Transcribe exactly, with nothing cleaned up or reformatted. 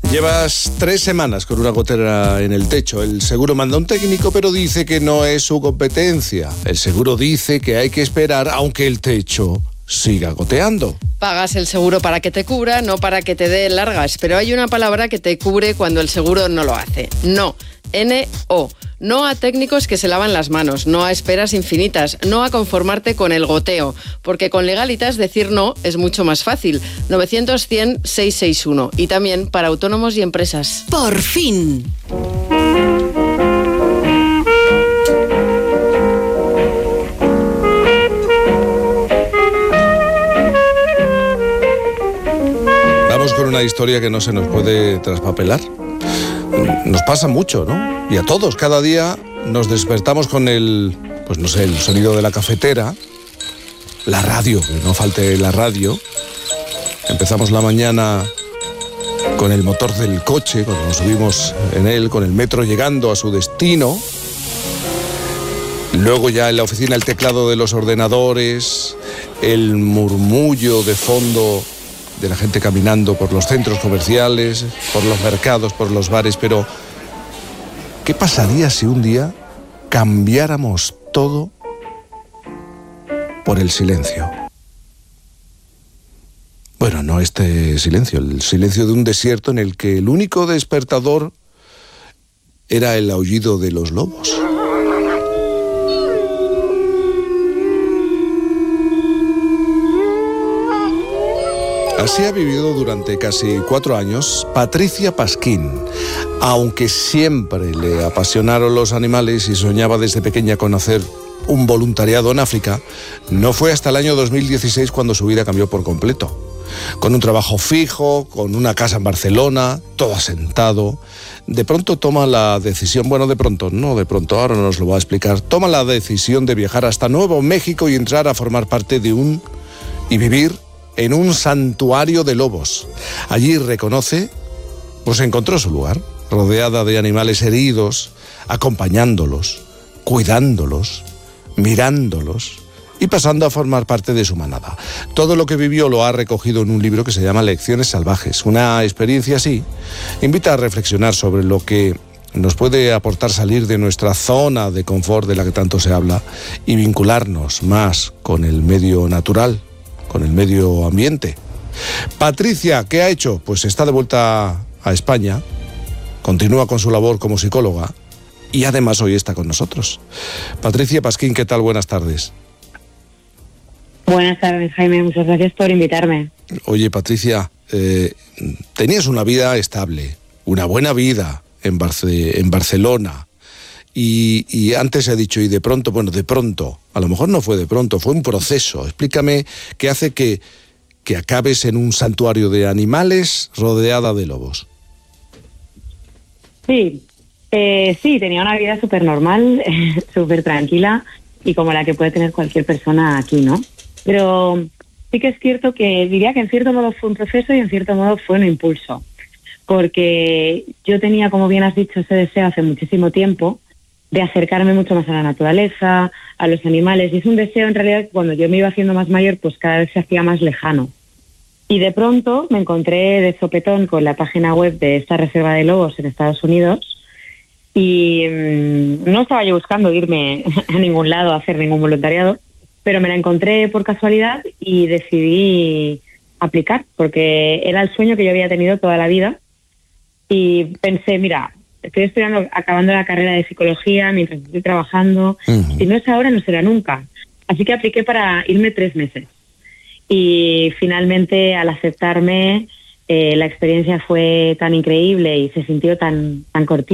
Llevas tres semanas con una gotera en el techo. El seguro manda un técnico, pero dice que no es su competencia. El seguro dice que hay que esperar aunque el techo siga goteando. Pagas el seguro para que te cubra, no para que te dé largas. Pero hay una palabra que te cubre cuando el seguro no lo hace. No. N O. No a técnicos que se lavan las manos, no a esperas infinitas, no a conformarte con el goteo, porque con Legalitas decir no es mucho más fácil. novecientos cien seiscientos sesenta y uno. Y también para autónomos y empresas. ¡Por fin! Vamos con una historia que no se nos puede traspapelar. Nos pasa mucho, ¿no? Y a todos, cada día nos despertamos con el, pues no sé, el sonido de la cafetera, la radio, que no falte la radio. Empezamos la mañana con el motor del coche, cuando nos subimos en él, con el metro llegando a su destino. Luego ya en la oficina el teclado de los ordenadores, el murmullo de fondo de la gente caminando por los centros comerciales, por los mercados, por los bares. Pero ¿qué pasaría si un día cambiáramos todo por el silencio? Bueno, no este silencio, el silencio de un desierto en el que el único despertador era el aullido de los lobos. Así ha vivido durante casi cuatro años Patricia Pasquín. Aunque siempre le apasionaron los animales y soñaba desde pequeña con hacer un voluntariado en África, no fue hasta el año dos mil dieciséis cuando su vida cambió por completo. Con un trabajo fijo, con una casa en Barcelona, todo asentado, de pronto toma la decisión, bueno, de pronto, no de pronto, ahora nos lo va a explicar, toma la decisión de viajar hasta Nuevo México y entrar a formar parte de un... y vivir en un santuario de lobos. Allí reconoce, pues encontró su lugar, rodeada de animales heridos, acompañándolos, cuidándolos, mirándolos y pasando a formar parte de su manada. Todo lo que vivió lo ha recogido en un libro que se llama Lecciones Salvajes. Una experiencia así invita a reflexionar sobre lo que nos puede aportar salir de nuestra zona de confort de la que tanto se habla y vincularnos más con el medio natural, con el medio ambiente. Patricia, ¿qué ha hecho? Pues está de vuelta a España, continúa con su labor como psicóloga y además hoy está con nosotros. Patricia Pasquín, ¿qué tal? Buenas tardes. Buenas tardes, Jaime, muchas gracias por invitarme. Oye, Patricia, eh, tenías una vida estable, una buena vida en, Barce- en Barcelona. Y, y antes he dicho, y de pronto, bueno, de pronto, a lo mejor no fue de pronto, fue un proceso. Explícame qué hace que, que acabes en un santuario de animales rodeada de lobos. Sí, eh, sí, tenía una vida súper normal, súper tranquila y como la que puede tener cualquier persona aquí, ¿no? Pero sí que es cierto que diría que en cierto modo fue un proceso y en cierto modo fue un impulso. Porque yo tenía, como bien has dicho, ese deseo hace muchísimo tiempo de acercarme mucho más a la naturaleza, a los animales, y es un deseo en realidad que cuando yo me iba haciendo más mayor pues cada vez se hacía más lejano. Y de pronto me encontré de sopetón con la página web de esta reserva de lobos en Estados Unidos y mmm, no estaba yo buscando irme a ningún lado a hacer ningún voluntariado, pero me la encontré por casualidad y decidí aplicar porque era el sueño que yo había tenido toda la vida y pensé, mira, estoy estudiando, acabando la carrera de psicología mientras estoy trabajando. Uh-huh. Si no es ahora, no será nunca. Así que apliqué para irme tres meses. Y finalmente, al aceptarme, eh, la experiencia fue tan increíble y se sintió tan, tan cortita